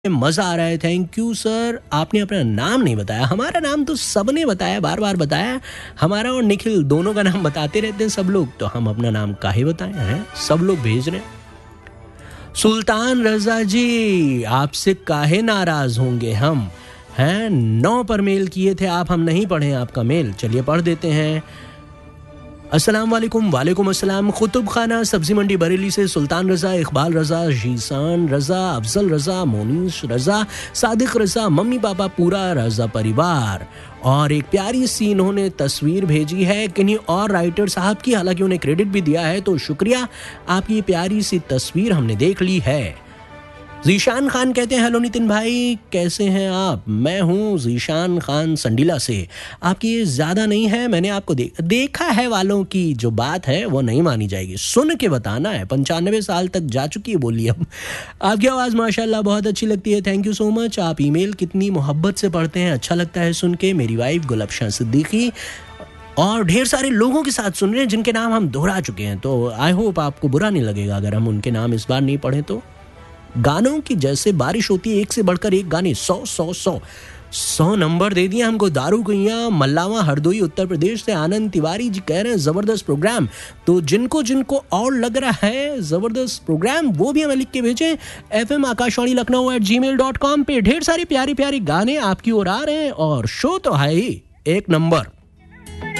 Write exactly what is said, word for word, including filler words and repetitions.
मजा आ रहा है। Thank you sir. आपने अपना नाम नहीं बताया। हमारा नाम तो सबने बताया, बार बार बताया। हमारा और निखिल दोनों का नाम बताते रहते हैं सब लोग, तो हम अपना नाम काहे बताएं हैं? सब लोग भेज रहे हैं। सुल्तान रजा जी, आपसे काहे नाराज होंगे हम हैं? नौ पर मेल किए थे आप, हम नहीं पढ़े आपका मेल। चलिए पढ़ देते हैं। अस्सलाम वालेकुम। वालेकुम अस्सलाम। कुतुब खाना सब्जी मंडी बरेली से सुल्तान रजा, इकबाल रजा, जीसान रजा, अफजल रजा, मोनीश रजा, सादिक रजा, मम्मी पापा, पूरा रजा परिवार। और एक प्यारी सी इन्होंने तस्वीर भेजी है किन्हीं और राइटर साहब की, हालांकि उन्हें क्रेडिट भी दिया है, तो शुक्रिया। आपकी ये प्यारी सी तस्वीर हमने देख ली है। जीशान खान कहते हैं, हेलो नितिन भाई, कैसे हैं आप? मैं हूं जीशान खान संडीला से। आपकी ये ज़्यादा नहीं है, मैंने आपको दे, देखा है वालों की जो बात है वो नहीं मानी जाएगी, सुन के बताना है। पंचानवे साल तक जा चुकी है बोली अब। आपकी आवाज़ माशाल्लाह बहुत अच्छी लगती है, थैंक यू सो मच। आप ईमेल कितनी मोहब्बत से पढ़ते हैं, अच्छा लगता है सुन के। मेरी वाइफ गुलबशां सिद्दीकी और ढेर सारे लोगों के साथ सुन रहे हैं जिनके नाम हम दोहरा चुके हैं, तो आई होप आपको बुरा नहीं लगेगा अगर हम उनके नाम इस बार नहीं पढ़ें तो। गानों की जैसे बारिश होती है, एक से बढ़कर एक गाने, सौ सौ सौ सौ नंबर दे दिया हमको। दारू कुइया मल्लावा हरदोई उत्तर प्रदेश से आनंद तिवारी जी कह रहे हैं जबरदस्त प्रोग्राम। तो जिनको जिनको और लग रहा है जबरदस्त प्रोग्राम वो भी हमें लिख के भेजें F M Akashvani Lucknow eight जी मेल डॉट कॉम पे। ढेर सारी प्यारी प्यारी गाने आपकी ओर आ रहे हैं और शो तो है ही एक नंबर।